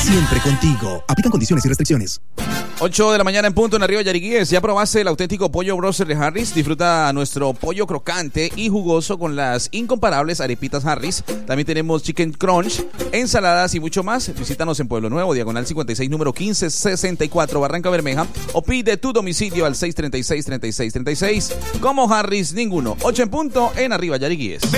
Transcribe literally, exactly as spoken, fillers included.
siempre contigo. Aplican condiciones y restricciones. ocho de la mañana en punto en Arriba Yariguíes. ¿Ya probaste el auténtico pollo broster de Harris? Disfruta nuestro pollo crocante y jugoso con las incomparables arepitas Harris. También tenemos chicken crunch, ensaladas y mucho más. Visítanos en Pueblo Nuevo, diagonal cincuenta y seis, número quince sesenta y cuatro, Barranca Bermeja, o pide tu domicilio al seis tres seis, tres seis tres seis. Como Harris, ninguno. ocho en punto en Arriba Yariguíes.